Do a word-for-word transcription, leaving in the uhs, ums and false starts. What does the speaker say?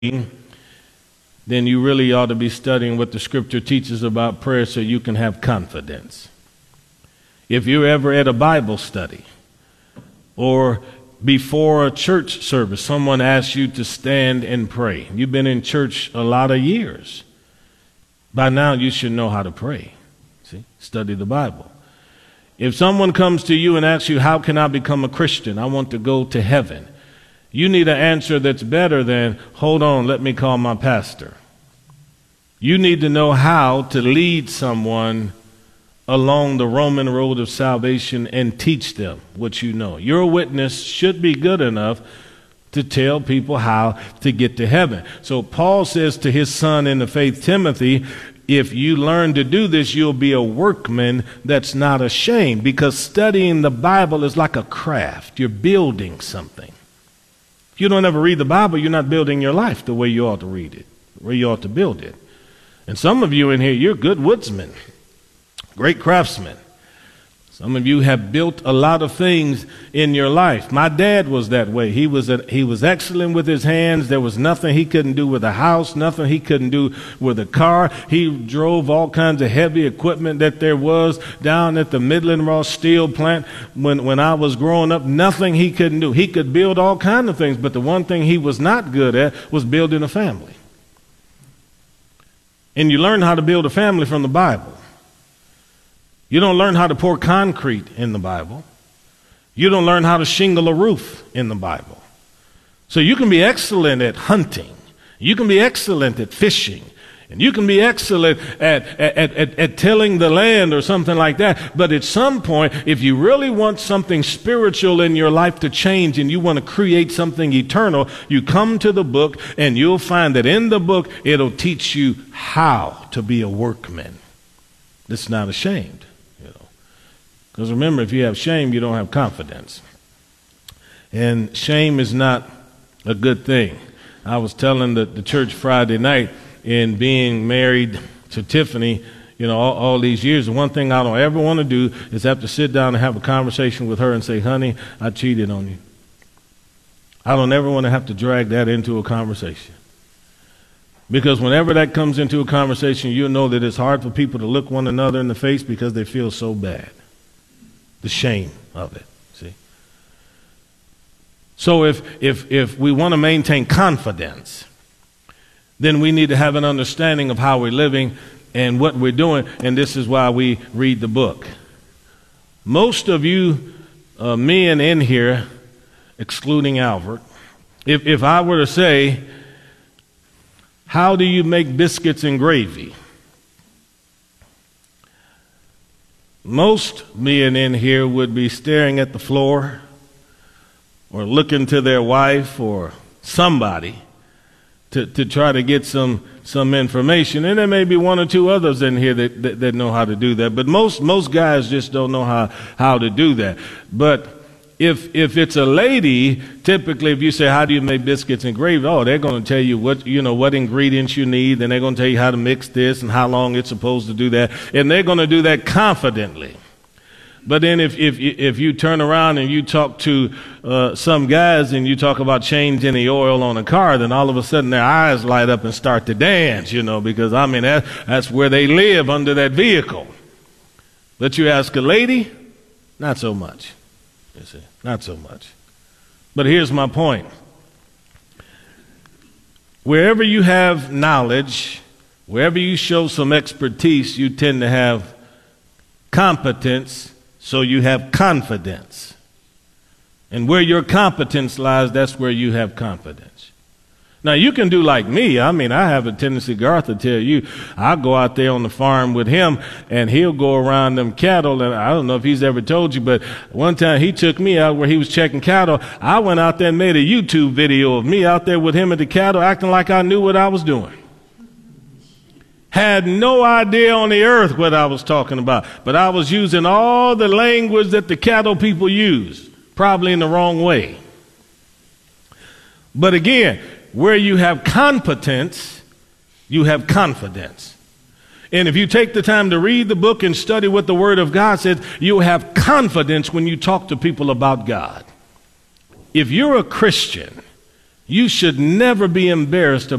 then you really ought to be studying what the scripture teaches about prayer so you can have confidence. If you're ever at a Bible study or before a church service, someone asks you to stand and pray. You've been in church a lot of years. By now you should know how to pray. See, study the Bible. If someone comes to you and asks you, how can I become a Christian? I want to go to heaven. You need an answer that's better than, hold on, let me call my pastor. You need to know how to lead someone along the Roman road of salvation and teach them what you know. Your witness should be good enough to tell people how to get to heaven. So Paul says to his son in the faith, Timothy, if you learn to do this, you'll be a workman that's not ashamed, because studying the Bible is like a craft. You're building something. If you don't ever read the Bible, you're not building your life the way you ought to read it, the way you ought to build it. And some of you in here, you're good woodsmen, great craftsmen. Some of you have built a lot of things in your life. My dad was that way. He was a, he was excellent with his hands. There was nothing he couldn't do with a house, nothing he couldn't do with a car. He drove all kinds of heavy equipment that there was down at the Midland Raw Steel plant when, when I was growing up. Nothing he couldn't do. He could build all kinds of things, but the one thing he was not good at was building a family. And you learn how to build a family from the Bible. You don't learn how to pour concrete in the Bible. You don't learn how to shingle a roof in the Bible. So you can be excellent at hunting. You can be excellent at fishing. And you can be excellent at, at, at, at tilling the land or something like that. But at some point, if you really want something spiritual in your life to change and you want to create something eternal, you come to the book and you'll find that in the book, it'll teach you how to be a workman that's not ashamed. Because remember, if you have shame, you don't have confidence. And shame is not a good thing. I was telling the, the church Friday night, in being married to Tiffany, you know, all, all these years, the one thing I don't ever want to do is have to sit down and have a conversation with her and say, honey, I cheated on you. I don't ever want to have to drag that into a conversation. Because whenever that comes into a conversation, you'll know that it's hard for people to look one another in the face because they feel so bad. The shame of it, see? So if, if, if we want to maintain confidence, then we need to have an understanding of how we're living and what we're doing, and this is why we read the book. Most of you uh, men in here, excluding Albert, if, if I were to say, how do you make biscuits and gravy? Most men in here would be staring at the floor or looking to their wife or somebody to, to try to get some, some information. And there may be one or two others in here that, that, that know how to do that. But most, most guys just don't know how, how to do that. But if, if it's a lady, typically if you say, how do you make biscuits and gravy? Oh, they're going to tell you what, you know, what ingredients you need, and they're going to tell you how to mix this and how long it's supposed to do that. And they're going to do that confidently. But then if, if, if you turn around and you talk to uh, some guys and you talk about changing the oil on a car, then all of a sudden their eyes light up and start to dance, you know, because, I mean, that, that's where they live, under that vehicle. But you ask a lady, not so much. You see, not so much. But here's my point. Wherever you have knowledge, wherever you show some expertise, you tend to have competence, so you have confidence. And where your competence lies, that's where you have confidence. Now, you can do like me. I mean, I have a tendency, Garth will tell you, I'll go out there on the farm with him, and he'll go around them cattle, and I don't know if he's ever told you, but one time he took me out where he was checking cattle. I went out there and made a YouTube video of me out there with him at the cattle, acting like I knew what I was doing. Had no idea on the earth what I was talking about, but I was using all the language that the cattle people use, probably in the wrong way. But again, where you have competence, you have confidence. And if you take the time to read the book and study what the Word of God says, you'll have confidence when you talk to people about God. If you're a Christian You should never be embarrassed